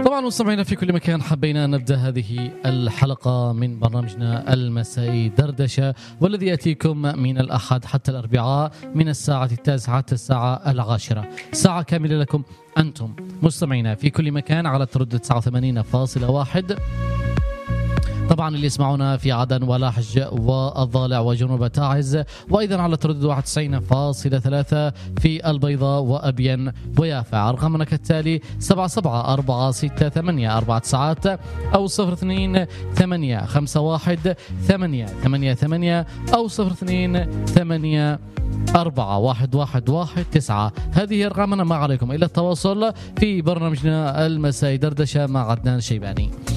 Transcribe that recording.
طبعا مستمعينا في كل مكان، حبينا نبدأ هذه الحلقة من برنامجنا المسائي دردشة، والذي يأتيكم من الأحد حتى الأربعاء من الساعة 9 حتى الساعة 10، ساعة كاملة لكم أنتم مستمعينا في كل مكان على التردد 89.1. طبعا اللي يسمعونا في عدن ولاحج والضالع وجنوب تعز، وايضا على تردد 91.3 في البيضاء وابين ويافع. ارقامنا كالتالي 774684 او 02851888 او 02841119. هذه ارقامنا، ما عليكم الا التواصل في برنامجنا المسائي دردشه مع عدنان الشيباني.